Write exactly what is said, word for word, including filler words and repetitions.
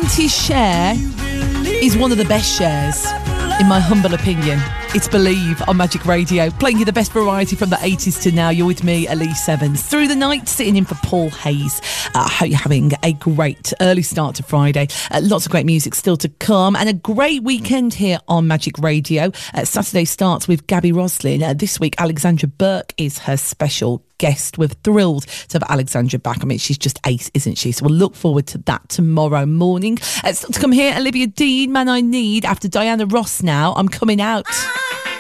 seventies share is one of the best shares, in my humble opinion. It's Believe on Magic Radio, playing you the best variety from the eighties to now. You're with me, Elise Evans. Through the night, sitting in for Paul Hayes. Uh, I hope you're having a great early start to Friday. Uh, lots of great music still to come, and a great weekend here on Magic Radio. Uh, Saturday starts with Gabby Roslin. Uh, this week, Alexandra Burke is her special guest. We're thrilled to have Alexandra back. I mean, she's just ace, isn't she? So we'll look forward to that tomorrow morning. Uh, still to come here, Olivia Dean, Man I Need. After Diana Ross now, I'm Coming Out.